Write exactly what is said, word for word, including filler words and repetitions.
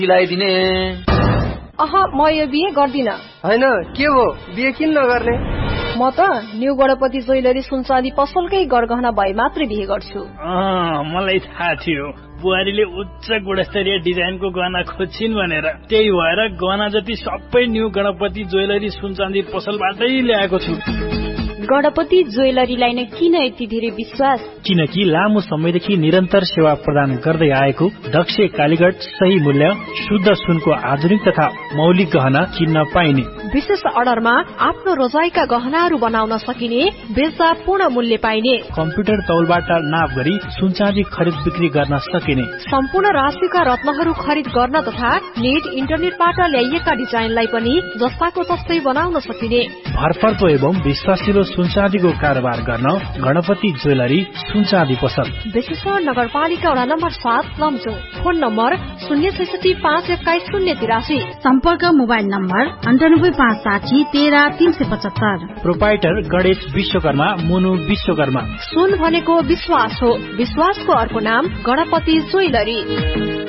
दिलाइदिने। अह म यो बिहे गर्दिन। हैन के हो बिहे किन नगर्ने? म त न्यू गणपति ज्वेलरी सुनचाँदी पसलकै गरगहना भए मात्रै बिहे गर्छु। मलाई थाहा थियो बुहारीले उच्च गुणस्तरीय डिजाइनको गहना खोज्छिन् भनेर, त्यही भएर गहना जति सबै न्यू गणपति ज्वेलरी सुनचाँदी पसलबाटै ल्याएको छु। गणपति ज्वेलरीलाई नै किन यति धेरै विश्वास? किनकि लामो समयदेखि निरन्तर सेवा प्रदान गर्दै आएको दक्ष कालीगढ सही मूल्य शुद्ध सुनको आधुनिक तथा मौलिक गहना किन्न पाइने। विशेष अर्डरमा आफ्नो रोजाइका गहनाहरू बनाउन सकिने, बेच्दा पूर्ण मूल्य पाइने, कम्प्युटर तौलबाट नाप गरी सुनचाँदी खरिद बिक्री गर्न सकिने, सम्पूर्ण राशिका रत्नहरू खरिद गर्न तथा नेट इन्टरनेटबाट ल्याइएका डिजाइनलाई पनि जस्ताको तस्तै बनाउन सकिने। भरपर्दो एवं विश्वासिलो सुनचाँदीको कारोबार गर्न गणपति ज्वेलरी सुनचाँदी पसल, बेसेश्वर नगरपालिका वडा नम्बर सात लमजुङ। फोन नम्बर शून्य छैसठी पाँच एक्काइस शून्य तिरासी। सम्पर्क मोबाइल नम्बर अन्ठानब्बे पाँच साठी तेह्र तीन सय पचहत्तर। प्रोपाइटर गणेश विश्वकर्मा मुनु विश्वकर्मा। सुन भनेको विश्वास हो, विश्वासको अर्को नाम गणपति ज्वेलरी।